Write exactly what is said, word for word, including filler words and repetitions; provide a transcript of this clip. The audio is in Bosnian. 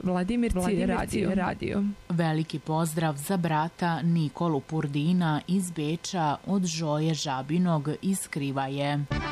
Vladimirci radio. radio. Veliki pozdrav za brata Nikolu Purdina iz Beča od Žoje Žabinog iz Krivaje.